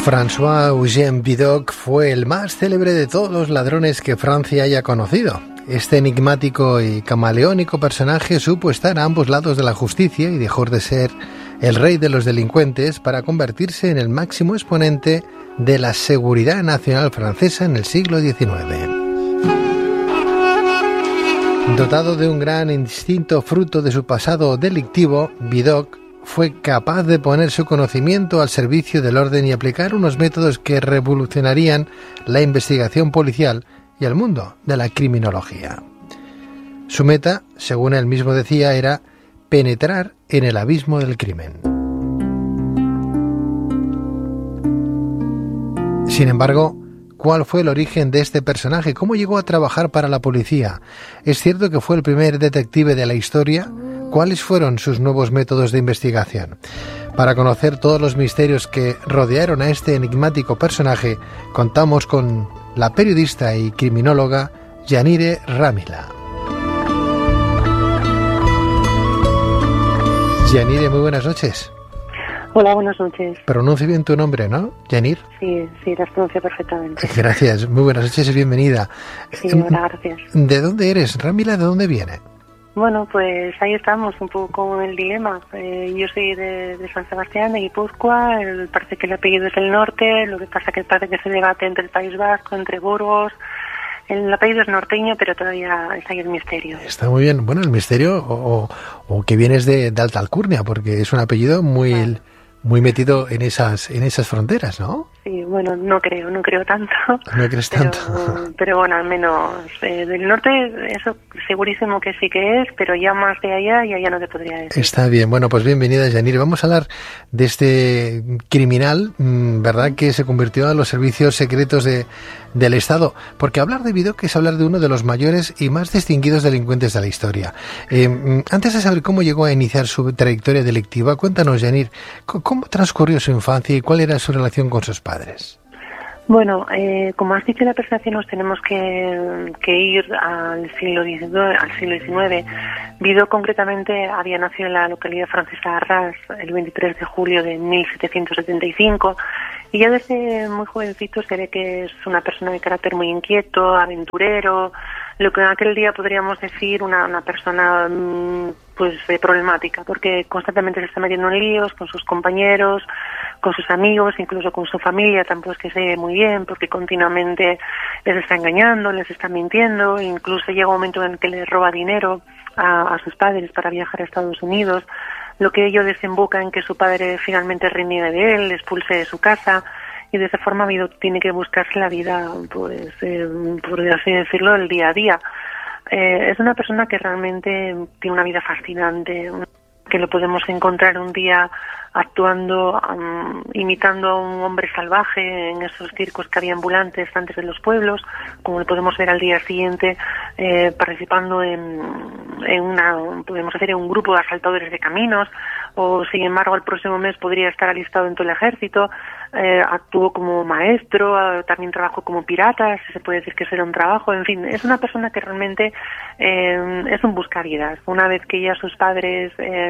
François-Eugène Vidocq fue el más célebre de todos los ladrones que Francia haya conocido. Este enigmático y camaleónico personaje supo estar a ambos lados de la justicia y dejó de ser el rey de los delincuentes para convertirse en el máximo exponente de la seguridad nacional francesa en el siglo XIX. Dotado de un gran instinto fruto de su pasado delictivo, Vidocq fue capaz de poner su conocimiento al servicio del orden y aplicar unos métodos que revolucionarían la investigación policial y el mundo de la criminología. Su meta, según él mismo decía, era penetrar en el abismo del crimen. Sin embargo, ¿cuál fue el origen de este personaje? ¿Cómo llegó a trabajar para la policía? ¿Es cierto que fue el primer detective de la historia? ¿Cuáles fueron sus nuevos métodos de investigación? Para conocer todos los misterios que rodearon a este enigmático personaje, contamos con la periodista y criminóloga Yanire Ramila. Yanire, muy buenas noches. Hola, buenas noches. Pronuncio bien tu nombre, ¿no? ¿Yanir? Sí, las pronuncio perfectamente. Gracias, muy buenas noches y bienvenida. Sí, hola, gracias. ¿De dónde eres? Ramila, ¿de dónde viene? Bueno, pues ahí estamos, un poco con el dilema. Yo soy de San Sebastián, de Guipúzcoa, parece que el apellido es del norte, lo que pasa que parece que se debate entre el País Vasco, entre Burgos. El apellido es norteño, pero todavía está ahí el misterio. Está muy bien. Bueno, el misterio, o que vienes de alta alcurnia, porque es un apellido muy metido en esas fronteras, ¿no? Sí, bueno, no creo tanto. No crees tanto. Pero bueno, al menos del norte, eso segurísimo que sí que es, pero ya más de allá, ya no te podría decir. Está bien, bueno, pues bienvenida, Yanire. Vamos a hablar de este criminal, ¿verdad?, que se convirtió a los servicios secretos del Estado, porque hablar de Vidocq es hablar de uno de los mayores y más distinguidos delincuentes de la historia. Antes de saber cómo llegó a iniciar su trayectoria delictiva, cuéntanos, Yanire, ¿cómo transcurrió su infancia y cuál era su relación con sus padres? Bueno, como has dicho en la presentación, nos tenemos que ir al siglo XIX. Vidocq concretamente había nacido en la localidad francesa de Arras el 23 de julio de 1775 y ya desde muy jovencito se ve que es una persona de carácter muy inquieto, aventurero, lo que en aquel día podríamos decir una persona problemática, porque constantemente se está metiendo en líos con sus compañeros, con sus amigos, incluso con su familia, tampoco es que se ve muy bien, porque continuamente les está engañando, les está mintiendo, incluso llega un momento en que les roba dinero a sus padres para viajar a Estados Unidos, lo que ello desemboca en que su padre finalmente reniegue de él, le expulse de su casa, y de esa forma Vidocq tiene que buscarse la vida, por así decirlo, el día a día. Es una persona que realmente tiene una vida fascinante, que lo podemos encontrar un día actuando, imitando a un hombre salvaje en esos circos que había ambulantes antes de los pueblos, como lo podemos ver al día siguiente participando podemos hacer un grupo de asaltadores de caminos, o sin embargo el próximo mes podría estar alistado en todo el ejército. Actuó como maestro, también trabajó como pirata, se puede decir que será un trabajo, en fin, es una persona que realmente es un buscavidas. Una vez que ya sus padres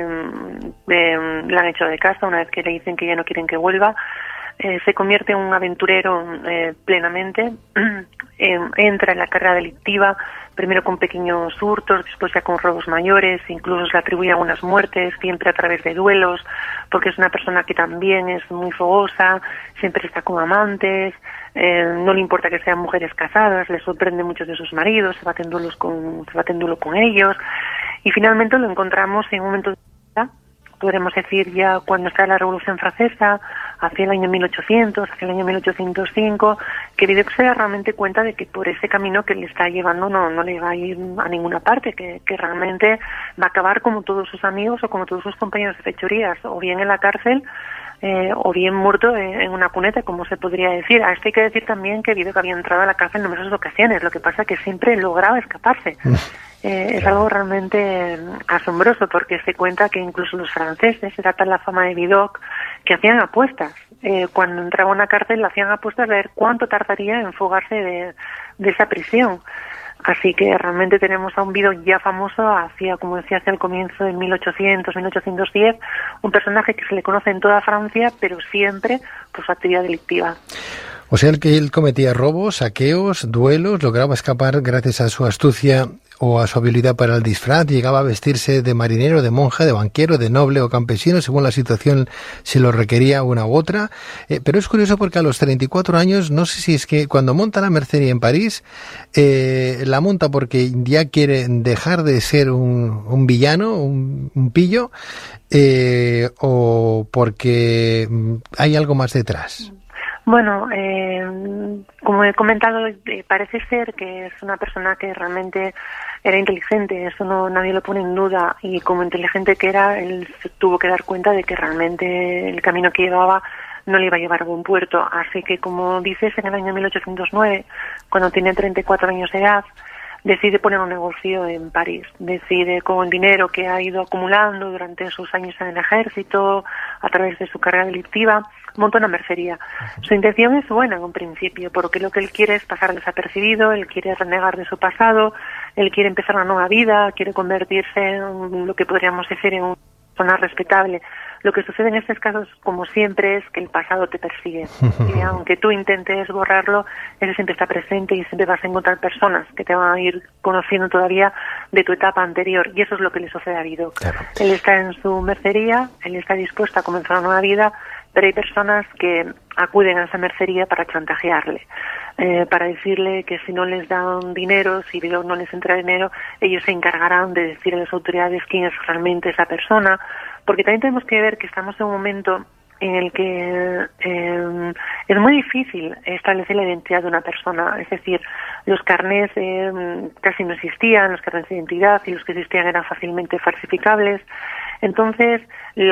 le han hecho de casa, una vez que le dicen que ya no quieren que vuelva, se convierte en un aventurero plenamente, entra en la carrera delictiva, primero con pequeños hurtos, después ya con robos mayores, incluso se le atribuye algunas muertes, siempre a través de duelos, porque es una persona que también es muy fogosa, siempre está con amantes, no le importa que sean mujeres casadas, le sorprende muchos de sus maridos, se bate en duelo con ellos, y finalmente lo encontramos en un momento de vida, podremos decir ya cuando está la Revolución Francesa, hacia el año 1800, hacia el año 1805, que Vidocq se da realmente cuenta de que por ese camino que le está llevando no le va a ir a ninguna parte, que realmente va a acabar como todos sus amigos o como todos sus compañeros de fechorías, o bien en la cárcel, o bien muerto en una cuneta, como se podría decir. A esto hay que decir también que Vidocq había entrado a la cárcel en numerosas ocasiones, lo que pasa que siempre lograba escaparse. Es algo realmente asombroso, porque se cuenta que incluso los franceses, era tal la fama de Vidocq, que hacían apuestas. Cuando entraba a una cárcel hacían apuestas de ver cuánto tardaría en fugarse de esa prisión. Así que realmente tenemos a un Vidocq ya famoso, como decía, hacia el comienzo del 1810, un personaje que se le conoce en toda Francia, pero siempre por su actividad delictiva. O sea, que él cometía robos, saqueos, duelos, lograba escapar gracias a su astucia o a su habilidad para el disfraz, llegaba a vestirse de marinero, de monja, de banquero, de noble o campesino, según la situación si lo requería una u otra. Pero es curioso porque a los 34 años, no sé si es que cuando monta la mercería en París, la monta porque ya quiere dejar de ser un villano, un pillo, o porque hay algo más detrás. Bueno, como he comentado, parece ser que es una persona que realmente era inteligente, eso nadie lo pone en duda, y como inteligente que era, él se tuvo que dar cuenta de que realmente el camino que llevaba no le iba a llevar a buen puerto. Así que, como dices, en el año 1809, cuando tiene 34 años de edad, decide poner un negocio en París. Decide, con el dinero que ha ido acumulando durante sus años en el ejército, a través de su carrera delictiva, monta una mercería. Su intención es buena en un principio, porque lo que él quiere es pasar desapercibido, él quiere renegar de su pasado, él quiere empezar una nueva vida, quiere convertirse en lo que podríamos decir en una persona respetable. Lo que sucede en estos casos, como siempre, es que el pasado te persigue. Y aunque tú intentes borrarlo, él siempre está presente y siempre vas a encontrar personas que te van a ir conociendo todavía de tu etapa anterior. Y eso es lo que le sucede a Vidocq. Claro. Él está en su mercería, él está dispuesto a comenzar una nueva vida, pero hay personas que acuden a esa mercería para chantajearle, para decirle que si no les dan dinero, si Vidocq no les entra dinero, ellos se encargarán de decir a las autoridades quién es realmente esa persona, porque también tenemos que ver que estamos en un momento en el que es muy difícil establecer la identidad de una persona. Es decir, los carnés casi no existían, los carnés de identidad, y los que existían eran fácilmente falsificables. Entonces, el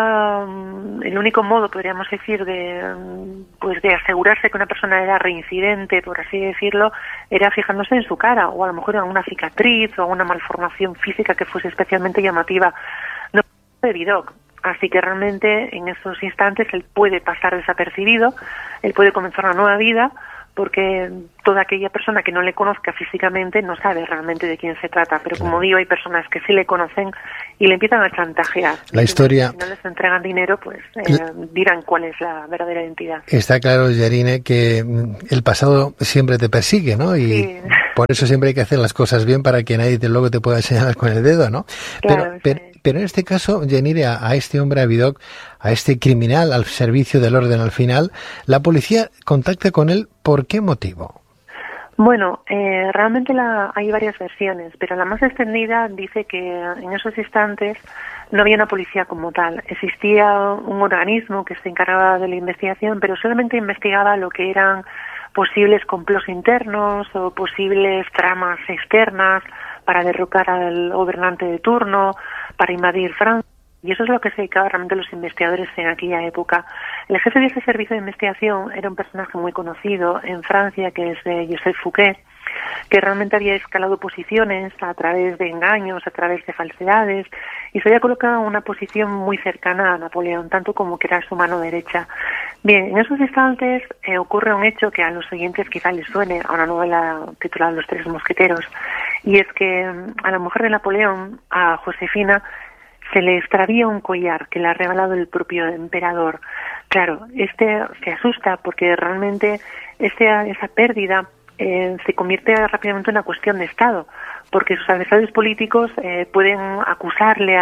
único modo, podríamos decir, de asegurarse que una persona era reincidente, por así decirlo, era fijándose en su cara, o a lo mejor en una cicatriz o una malformación física que fuese especialmente llamativa. No de Vidocq. Así que realmente en esos instantes él puede pasar desapercibido, él puede comenzar una nueva vida, porque toda aquella persona que no le conozca físicamente no sabe realmente de quién se trata. Pero como digo, hay personas que sí le conocen y le empiezan a chantajear. La historia... Si no les entregan dinero, pues dirán cuál es la verdadera identidad. Está claro, Yarine, que el pasado siempre te persigue, ¿no? Y sí. Por eso siempre hay que hacer las cosas bien para que nadie luego te pueda señalar con el dedo, ¿no? Claro, pero en este caso, Yanire, a este hombre, a Vidocq, a este criminal al servicio del orden al final, la policía contacta con él, ¿por qué motivo? Bueno, realmente hay varias versiones, pero la más extendida dice que en esos instantes no había una policía como tal. Existía un organismo que se encargaba de la investigación, pero solamente investigaba lo que eran posibles complots internos o posibles tramas externas para derrocar al gobernante de turno, para invadir Francia. Y eso es lo que se dedicaban realmente los investigadores en aquella época. El jefe de ese servicio de investigación era un personaje muy conocido en Francia, que es Joseph Fouquet, que realmente había escalado posiciones a través de engaños, a través de falsedades, y se había colocado en una posición muy cercana a Napoleón, tanto como que era su mano derecha. Bien, en esos instantes ocurre un hecho que a los oyentes quizá les suene a una novela titulada Los Tres Mosqueteros, y es que a la mujer de Napoleón, a Josefina, se le extravía un collar que le ha regalado el propio emperador. Claro, se asusta porque realmente esa pérdida se convierte rápidamente en una cuestión de Estado, porque sus adversarios políticos pueden acusarle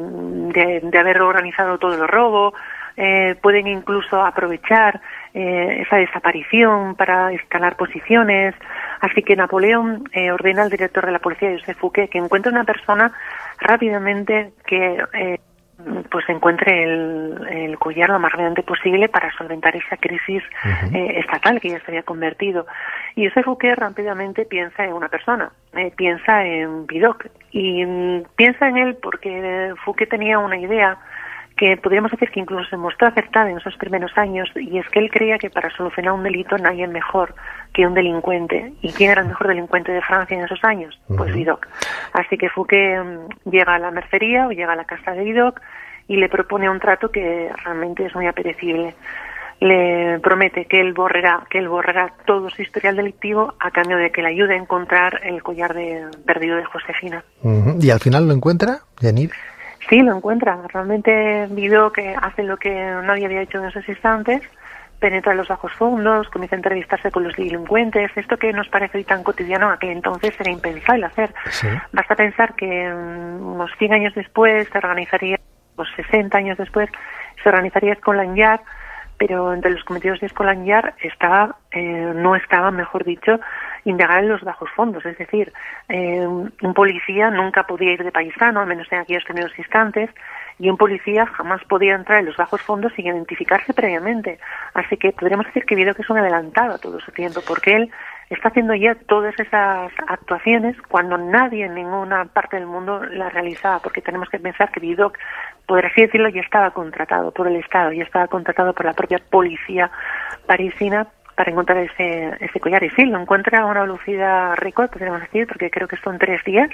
de haber organizado todo el robo, pueden incluso aprovechar esa desaparición para escalar posiciones. Así que Napoleón ordena al director de la policía, Joseph Fouquet, que encuentre una persona rápidamente que pues encuentre el collar lo más rápidamente posible para solventar esa crisis estatal que ya se había convertido. Y Joseph Fouquet rápidamente piensa en una persona, piensa en Vidocq, y piensa en él porque Fouquet tenía una idea que podríamos decir que incluso se mostró acertada en esos primeros años, y es que él creía que para solucionar un delito nadie mejor que un delincuente. ¿Y quién era el mejor delincuente de Francia en esos años? Pues Vidocq. Así que Fouquet llega a la mercería o llega a la casa de Vidocq y le propone un trato que realmente es muy apetecible. Le promete que él borrará todo su historial delictivo a cambio de que le ayude a encontrar el collar perdido de Josefina. ¿Y al final lo encuentra, Yanir? Sí, lo encuentra. Realmente Vidocq que hace lo que nadie había hecho en esos instantes, penetra en los bajos fondos, comienza a entrevistarse con los delincuentes. Esto que nos parece hoy tan cotidiano, aquel entonces era impensable hacer. Sí. Basta pensar que unos 100 años después se organizaría, 60 años después, se organizaría Scotland Yard, pero entre los cometidos de Scotland Yard no estaba, mejor dicho, indagar en los bajos fondos. Es decir, un policía nunca podía ir de paisano, al menos en aquellos primeros instantes, y un policía jamás podía entrar en los bajos fondos sin identificarse previamente. Así que podríamos decir que Vidocq es un adelantado a todo su tiempo, porque él está haciendo ya todas esas actuaciones cuando nadie en ninguna parte del mundo las realizaba, porque tenemos que pensar que Vidocq, por así decirlo, ya estaba contratado por el Estado, ya estaba contratado por la propia policía parisina para encontrar ese collar. Y sí, lo encuentra a una velocidad récord, podríamos decir, porque creo que son 3 días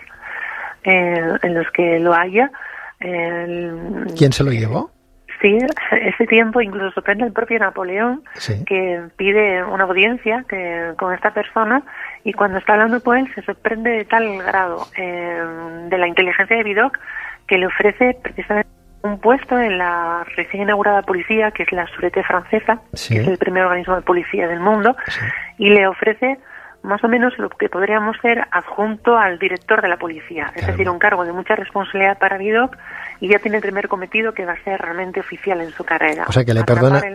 en los que lo haya. ¿Quién se lo llevó? Sí, ese tiempo incluso sorprende el propio Napoleón, sí, que pide una audiencia con esta persona, y cuando está hablando con él se sorprende de tal grado de la inteligencia de Vidocq que le ofrece precisamente un puesto en la recién inaugurada policía, que es la Sûreté francesa, sí, que es el primer organismo de policía del mundo, sí, y le ofrece más o menos lo que podríamos ser adjunto al director de la policía, es decir, un cargo de mucha responsabilidad para Vidocq, y ya tiene el primer cometido que va a ser realmente oficial en su carrera. O sea que le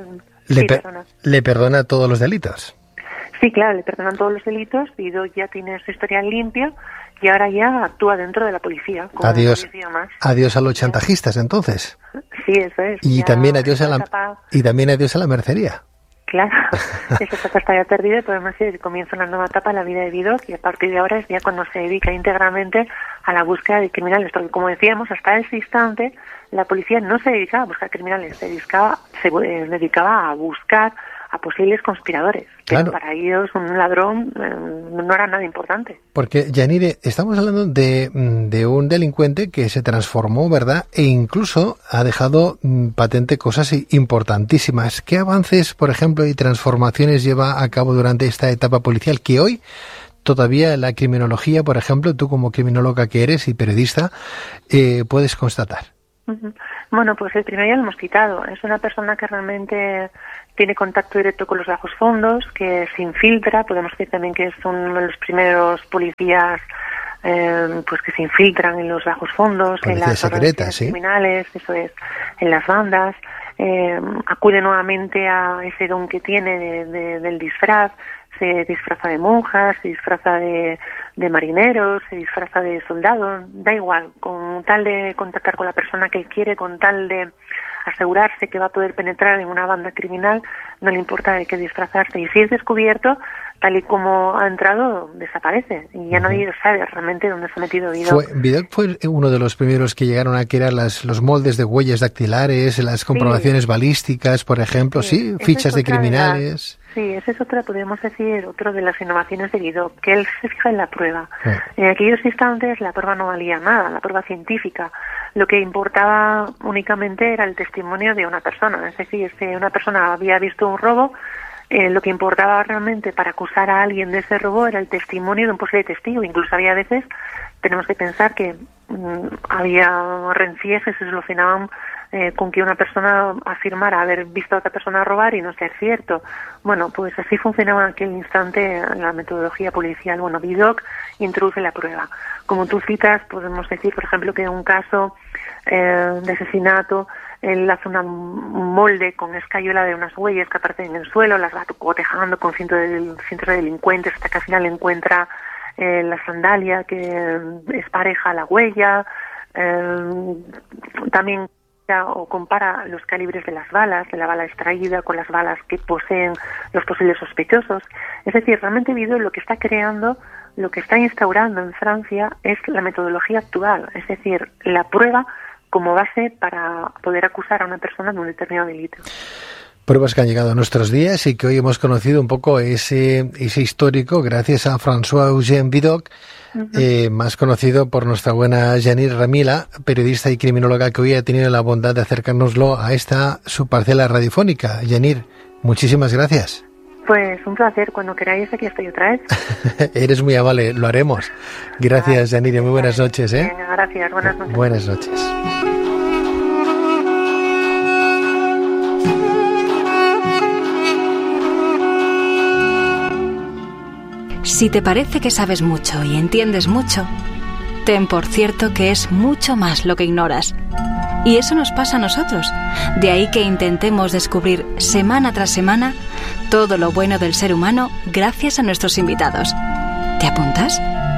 perdona todos los delitos. Sí, claro, le perdonan todos los delitos. Vidocq ya tiene su historial limpio y ahora ya actúa dentro de la policía. Como Adiós, policía más. Adiós a los chantajistas, entonces. Sí, eso es. Y también adiós a la mercería. Claro, esa etapa está ya perdida y podemos decir que comienza una nueva etapa en la vida de Vidocq, y a partir de ahora es ya cuando se dedica íntegramente a la búsqueda de criminales, porque como decíamos, hasta ese instante la policía no se dedicaba a buscar criminales, se dedicaba a buscar a posibles conspiradores. Claro. Pero para ellos un ladrón no era nada importante. Porque, Yanire, estamos hablando de un delincuente que se transformó, ¿verdad? E incluso ha dejado patente cosas importantísimas. ¿Qué avances, por ejemplo, y transformaciones lleva a cabo durante esta etapa policial que hoy todavía la criminología, por ejemplo, tú como criminóloga que eres y periodista, puedes constatar? Bueno, pues el primero ya lo hemos citado. Es una persona que realmente tiene contacto directo con los bajos fondos, que se infiltra. Podemos decir también que es uno de los primeros policías pues que se infiltran en los bajos fondos, policía en las secreta, ¿sí? criminales, eso es, en las bandas. Acude nuevamente a ese don que tiene del disfraz. Se disfraza de monjas, se disfraza de marineros, se disfraza de soldados, da igual, con tal de contactar con la persona que quiere, con tal de asegurarse que va a poder penetrar en una banda criminal, no le importa de qué disfrazarse. Y si es descubierto, tal y como ha entrado, desaparece. Y ya nadie sabe realmente dónde se ha metido Vidocq. Vidocq fue uno de los primeros que llegaron a crear los moldes de huellas dactilares, las comprobaciones balísticas, por ejemplo, sí, fichas de criminales. Sí, esa es otra, podríamos decir, otra de las innovaciones de Vidocq, que él se fija en la prueba. En aquellos instantes la prueba no valía nada, la prueba científica. Lo que importaba únicamente era el testimonio de una persona. Es decir, si una persona había visto un robo, lo que importaba realmente para acusar a alguien de ese robo era el testimonio de un posible testigo. Incluso había veces, tenemos que pensar que había rencillas que se solucionaban con que una persona afirmara haber visto a otra persona robar y no ser cierto. Bueno, pues así funcionaba en aquel instante la metodología policial. Bueno, Vidocq introduce la prueba. Como tú citas, podemos decir, por ejemplo, que en un caso de asesinato, él hace un molde con escayola de unas huellas que aparecen en el suelo, las va cotejando con cientos de delincuentes hasta que al final encuentra la sandalia que es pareja a la huella. También o compara los calibres de las balas, de la bala extraída con las balas que poseen los posibles sospechosos. Es decir, realmente Vidocq lo que está creando, lo que está instaurando en Francia es la metodología actual, es decir, la prueba como base para poder acusar a una persona de un determinado delito. Pruebas que han llegado a nuestros días y que hoy hemos conocido un poco ese histórico gracias a François-Eugène Vidocq, más conocido por nuestra buena Yanir Ramila, periodista y criminóloga que hoy ha tenido la bondad de acercárnoslo a esta su parcela radiofónica. Yanir, Muchísimas gracias. Pues un placer, cuando queráis aquí estoy otra vez. Eres muy amable, lo haremos. Gracias, Yanire, muy buenas noches. Venga, gracias, buenas noches. Buenas noches. Si te parece que sabes mucho y entiendes mucho, ten por cierto que es mucho más lo que ignoras. Y eso nos pasa a nosotros. De ahí que intentemos descubrir semana tras semana todo lo bueno del ser humano gracias a nuestros invitados. ¿Te apuntas?